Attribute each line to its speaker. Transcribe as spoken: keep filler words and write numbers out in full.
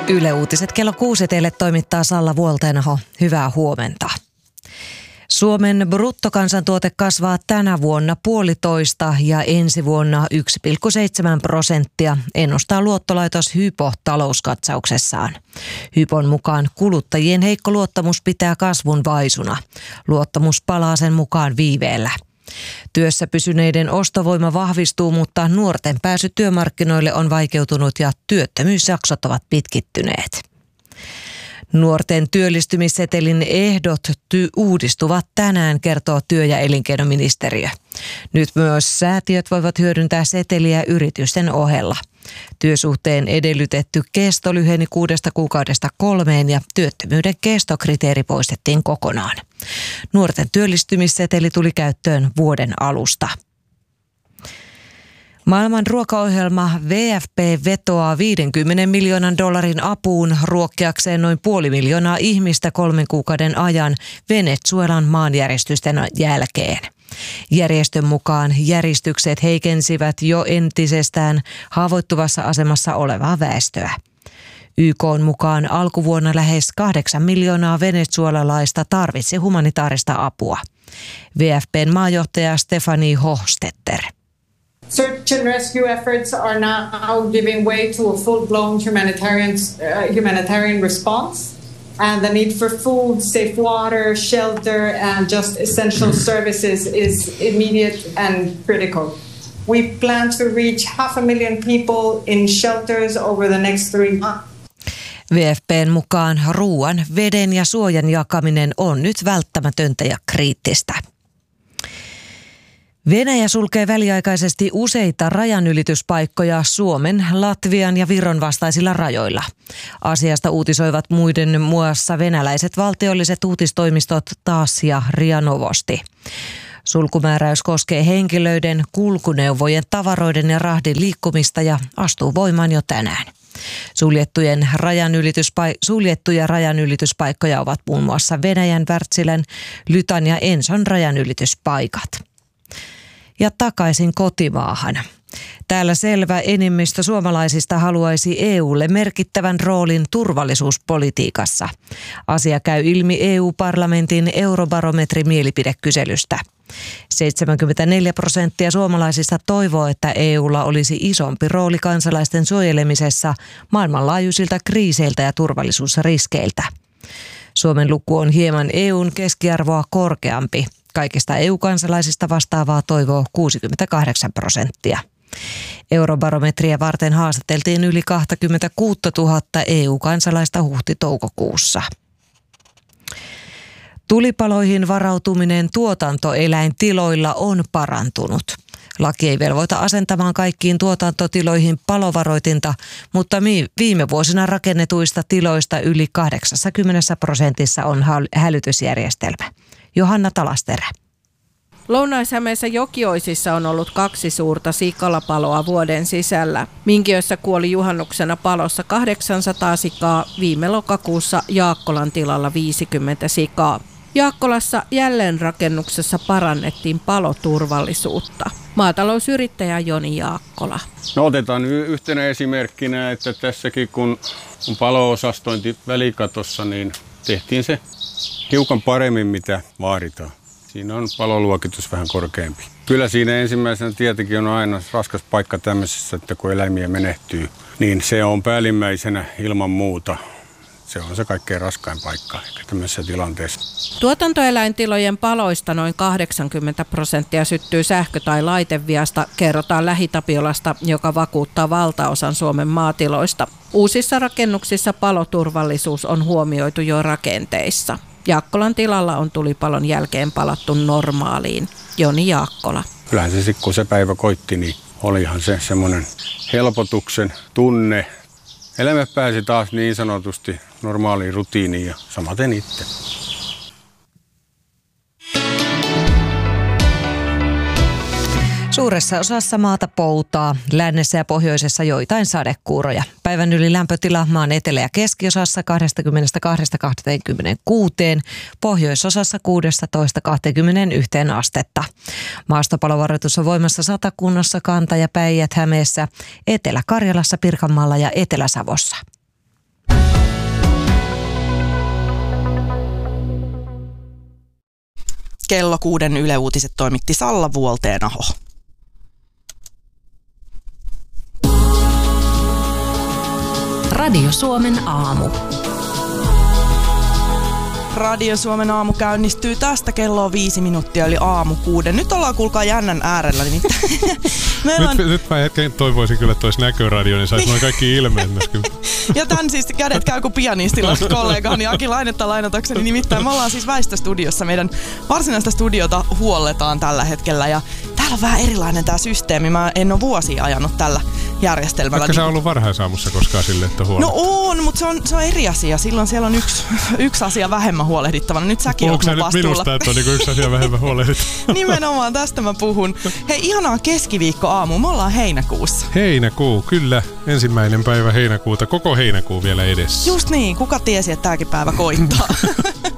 Speaker 1: Yle Uutiset kello kuusi teille toimittaa Salla Vuolteenaho. Hyvää huomenta. Suomen bruttokansantuote kasvaa tänä vuonna puolitoista ja ensi vuonna yksi pilkku seitsemän prosenttia, ennustaa luottolaitos Hypo talouskatsauksessaan. Hypon mukaan kuluttajien heikko luottamus pitää kasvun vaisuna. Luottamus palaa sen mukaan viiveellä. Työssä pysyneiden ostovoima vahvistuu, mutta nuorten pääsy työmarkkinoille on vaikeutunut ja työttömyysjaksot ovat pitkittyneet. Nuorten työllistymissetelin ehdot ty- uudistuvat tänään, kertoo työ- ja elinkeinoministeriö. Nyt myös säätiöt voivat hyödyntää seteliä yritysten ohella. Työsuhteen edellytetty kesto lyheni kuudesta kuukaudesta kolmeen ja työttömyyden kestokriteeri poistettiin kokonaan. Nuorten työllistymisseteli tuli käyttöön vuoden alusta. Maailman ruokaohjelma W F P vetoaa viidenkymmenen miljoonan dollarin apuun ruokkiakseen noin puoli miljoonaa ihmistä kolmen kuukauden ajan Venezuelan maanjäristysten jälkeen. Järjestön mukaan järistykset heikensivät jo entisestään haavoittuvassa asemassa olevaa väestöä. Y K:n mukaan alkuvuonna lähes kahdeksan miljoonaa venezuelalaista tarvitsi humanitaarista apua. W F P:n maajohtaja Stefanie Hochstetter.
Speaker 2: Search and rescue efforts are now giving way to a full-blown humanitarian uh, humanitarian response, and the need for food, safe water, shelter, and just essential services is immediate and critical. We plan to reach half a million people in shelters over the next three months.
Speaker 1: W F P:n mukaan ruoan, veden ja suojan jakaminen on nyt välttämätöntä ja kriittistä. Venäjä sulkee väliaikaisesti useita rajanylityspaikkoja Suomen, Latvian ja Viron vastaisilla rajoilla. Asiasta uutisoivat muiden muassa venäläiset valtiolliset uutistoimistot TASS ja R I A Novosti. Sulkumääräys koskee henkilöiden, kulkuneuvojen, tavaroiden ja rahdin liikkumista ja astuu voimaan jo tänään. Suljettujen rajanylityspa- suljettuja rajanylityspaikkoja ovat muun muassa Venäjän, Wärtsilän, Lytan ja Enson rajanylityspaikat. Ja takaisin kotimaahan. Täällä selvä enemmistö suomalaisista haluaisi E U:lle merkittävän roolin turvallisuuspolitiikassa. Asia käy ilmi E U-parlamentin eurobarometrimielipidekyselystä. seitsemänkymmentäneljä prosenttia suomalaisista toivoo, että E U:lla olisi isompi rooli kansalaisten suojelemisessa maailmanlaajuisilta kriiseiltä ja turvallisuusriskeiltä. Suomen luku on hieman E U:n keskiarvoa korkeampi. Kaikista E U-kansalaisista vastaavaa toivoo kuusikymmentäkahdeksan prosenttia. Eurobarometria varten haastateltiin yli kaksikymmentäkuusituhatta E U-kansalaista huhti-toukokuussa. Tulipaloihin varautuminen tuotantoeläintiloilla on parantunut. Laki ei velvoita asentamaan kaikkiin tuotantotiloihin palovaroitinta, mutta viime vuosina rakennetuista tiloista yli kahdeksankymmentä prosentissa on hälytysjärjestelmä. Johanna Talasterä.
Speaker 3: Lounais-Hämeessä Jokioisissa on ollut kaksi suurta sikalapaloa vuoden sisällä. Minkiössä kuoli juhannuksena palossa kahdeksansataa sikaa, viime lokakuussa Jaakkolan tilalla viisikymmentä sikaa. Jaakkolassa jälleenrakennuksessa parannettiin paloturvallisuutta. Maatalousyrittäjä Joni Jaakkola.
Speaker 4: No otetaan yhtenä esimerkkinä, että tässäkin kun on palo-osastointi välikatossa, niin tehtiin se hiukan paremmin mitä vaaditaan. Siinä on paloluokitus vähän korkeampi. Kyllä siinä ensimmäisenä tietenkin on aina raskas paikka tämmöisessä, että kun eläimiä menehtyy, niin se on päällimmäisenä ilman muuta. Se on se kaikkein raskain paikka ehkä tämmöisessä tilanteessa.
Speaker 3: Tuotantoeläintilojen paloista noin kahdeksankymmentä prosenttia syttyy sähkö- tai laiteviasta, kerrotaan Lähi-Tapiolasta, joka vakuuttaa valtaosan Suomen maatiloista. Uusissa rakennuksissa paloturvallisuus on huomioitu jo rakenteissa. Jaakkolan tilalla on tulipalon jälkeen palattu normaaliin. Joni Jaakkola.
Speaker 4: Kyllähän se sitten kun se päivä koitti, niin olihan se semmoinen helpotuksen tunne. Elämä pääsi taas niin sanotusti normaaliin rutiiniin ja samaten itse.
Speaker 1: Suuressa osassa maata poutaa, lännessä ja pohjoisessa joitain sadekuuroja. Päivän yli lämpötila maan etelä- ja keskiosassa kaksikymmentäkaksi kaksikymmentäkuusi, pohjoisosassa kuusitoista kaksikymmentäyksi astetta. Maastopalovaroitus on voimassa Satakunnassa, Kanta- ja Päijät-Hämeessä, Etelä-Karjalassa, Pirkanmaalla ja Etelä-Savossa.
Speaker 5: kello kuuden Yle Uutiset toimitti Salla Vuolteenaho.
Speaker 6: Radio Suomen aamu.
Speaker 5: Radio Suomen aamu käynnistyy tästä kello viisi minuuttia eli aamu kuuden. Nyt ollaan kuulkaa jännän äärellä. Meillä on...
Speaker 7: nyt, nyt mä hetken toivoisin kyllä, että olisi näköradio, niin saisi noin kaikki ilmeet myöskin.
Speaker 5: Ja tän siis kädet käy kuin pianistilla kollegani Aki Lainetta lainatakseni. Nimittäin me ollaan siis Väistöstudiossa. Meidän varsinaista studiota huolletaan tällä hetkellä ja täällä on vähän erilainen tää systeemi. Mä en ole vuosia ajanut tällä järjestelmällä.
Speaker 7: Vaikka sä ollut varhaisaamussa koskaan silleen, että huolletaan?
Speaker 5: No on, mutta se on, se on eri asia. Silloin siellä on yksi, yksi asia vähemmän huolehdittavana. Nyt säkin oot mun vastuulla. Puhuuko sä nyt minusta,
Speaker 7: että on niinku yksi asia vähemmän huolehdittavana?
Speaker 5: Nimenomaan, tästä mä puhun. Hei, ihanaa keskiviikkoaamu. Me ollaan heinäkuussa.
Speaker 7: Heinäkuu, kyllä. Ensimmäinen päivä heinäkuuta. Koko heinäkuu vielä edessä.
Speaker 5: Just niin. Kuka tiesi, että tääkin päivä koittaa?